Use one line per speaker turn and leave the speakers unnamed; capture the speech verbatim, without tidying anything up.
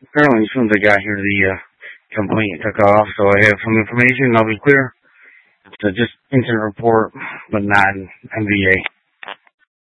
Apparently, as soon as I got here, the uh, complaint took off, so I have some information. I'll be clear. It's uh, just incident report, but not M V A.